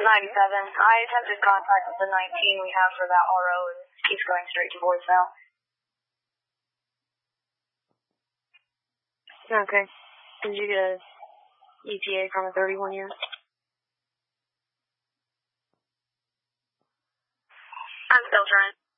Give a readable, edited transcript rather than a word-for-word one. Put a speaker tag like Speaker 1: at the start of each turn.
Speaker 1: I attempted contact with the 19 we have for that RO and it keeps going straight to voicemail.
Speaker 2: Okay. Did you get an ETA from a 31 yet?
Speaker 1: I'm still trying.